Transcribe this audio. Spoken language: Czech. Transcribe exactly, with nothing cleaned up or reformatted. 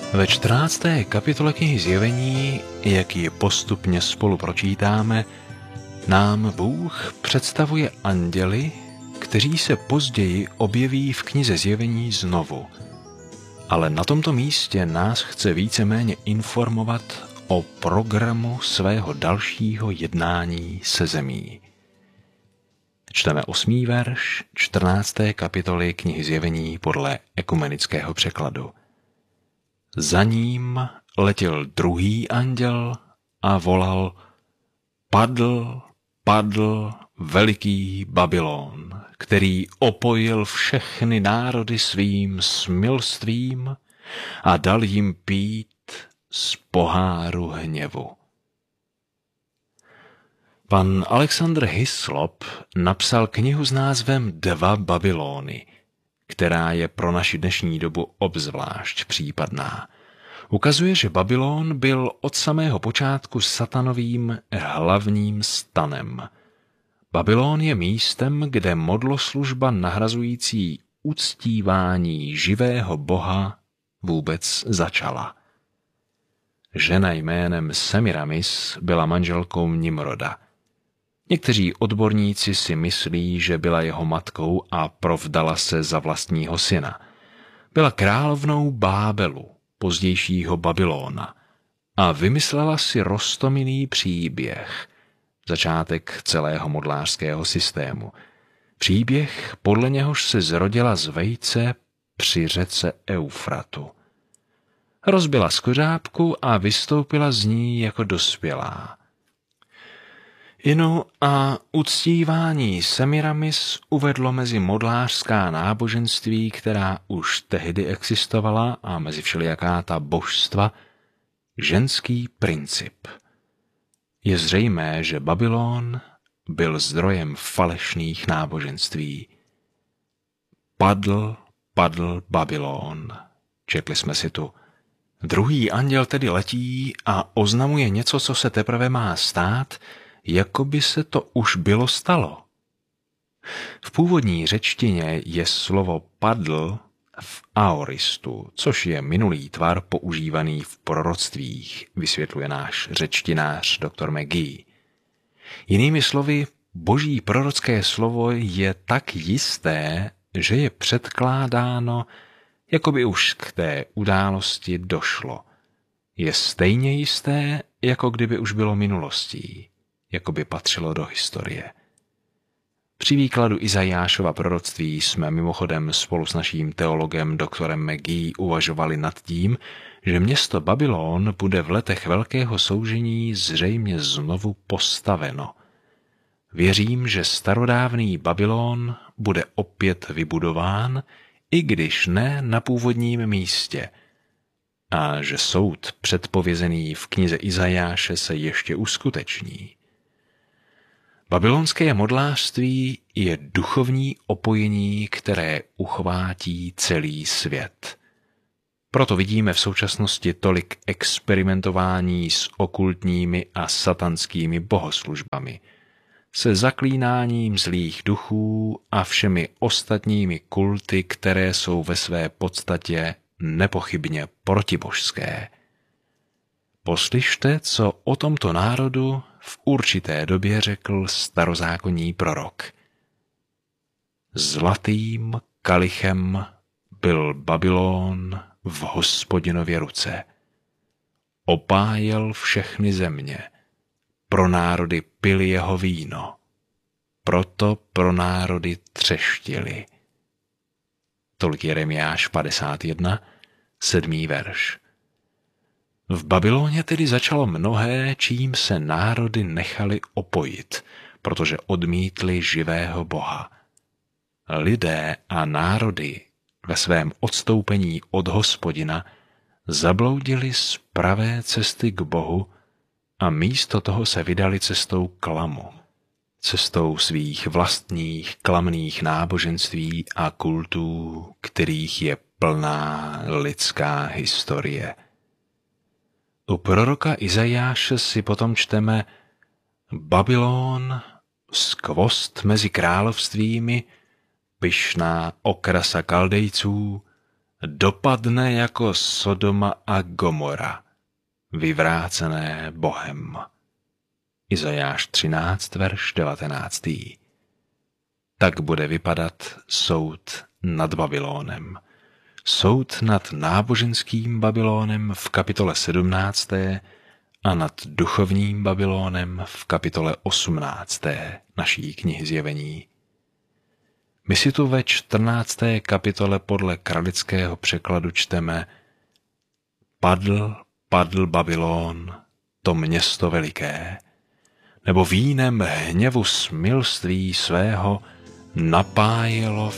Ve čtrnácté kapitole knihy Zjevení, jak ji postupně spolu pročítáme, nám Bůh představuje anděly, kteří se později objeví v knize Zjevení znovu. Ale na tomto místě nás chce víceméně informovat o programu svého dalšího jednání se zemí. Čteme osmý verš čtrnácté kapitoly knihy Zjevení podle ekumenického překladu. Za ním letěl druhý anděl a volal: Padl, padl veliký Babylon, který opojil všechny národy svým smilstvím a dal jim pít z poháru hněvu. Pan Alexander Hislop napsal knihu s názvem Dva Babylony, která je pro naši dnešní dobu obzvlášť případná. Ukazuje, že Babylon byl od samého počátku satanovým hlavním stanem. Babylon je místem, kde modloslužba nahrazující uctívání živého Boha vůbec začala. Žena jménem Semiramis byla manželkou Nimroda. Někteří odborníci si myslí, že byla jeho matkou a provdala se za vlastního syna. Byla královnou Bábelu, pozdějšího Babylona, a vymyslela si roztomilý příběh, začátek celého modlářského systému. Příběh, podle něhož se zrodila z vejce při řece Eufratu. Rozbila skořápku a vystoupila z ní jako dospělá. Inu a uctívání Semiramis uvedlo mezi modlářská náboženství, která už tehdy existovala, a mezi všelijaká ta božstva, ženský princip. Je zřejmé, že Babylon byl zdrojem falešných náboženství. Padl, padl Babylon. Četli jsme si tu. Druhý anděl tedy letí a oznamuje něco, co se teprve má stát, jako by se to už bylo stalo. V původní řečtině je slovo padl v aoristu, což je minulý tvar používaný v proroctvích, vysvětluje náš řečtinář doktor McGee. Jinými slovy, boží prorocké slovo je tak jisté, že je předkládáno, jako by už k té události došlo. Je stejně jisté, jako kdyby už bylo minulostí, jako by patřilo do historie. Při výkladu Izajášova proroctví jsme mimochodem spolu s naším teologem doktorem McGee uvažovali nad tím, že město Babylon bude v letech velkého soužení zřejmě znovu postaveno. Věřím, že starodávný Babylon bude opět vybudován, i když ne na původním místě, a že soud předpovězený v knize Izajáše se ještě uskuteční. Babylonské modlářství je duchovní opojení, které uchvátí celý svět. Proto vidíme v současnosti tolik experimentování s okultními a satanskými bohoslužbami, se zaklínáním zlých duchů a všemi ostatními kulty, které jsou ve své podstatě nepochybně protibožské. Poslyšte, co o tomto národu v určité době řekl starozákonní prorok. Zlatým kalichem byl Babylon v Hospodinově ruce. Opájel všechny země, pro národy pili jeho víno, proto pro národy třeštili. Tolik Jeremiáš padesát jedna, sedmý verš. V Babyloně tedy začalo mnohé, čím se národy nechali opojit, protože odmítli živého Boha. Lidé a národy ve svém odstoupení od Hospodina zabloudili z pravé cesty k Bohu a místo toho se vydali cestou klamu, cestou svých vlastních klamných náboženství a kultů, kterých je plná lidská historie. U proroka Izajáše si potom čteme: Babylon, skvost mezi královstvími, pyšná okrasa Kaldejců, dopadne jako Sodoma a Gomora, vyvrácené Bohem. Izajáš třináct, verš devatenáct. Tak bude vypadat soud nad Babylonem. Soud nad náboženským Babylónem v kapitole sedmnácté a nad duchovním Babylónem v kapitole osmnácté naší knihy Zjevení. My si tu ve čtrnácté kapitole podle kralického překladu čteme: Padl, padl Babylon, to město veliké, nebo vínem hněvu smilství svého napájelo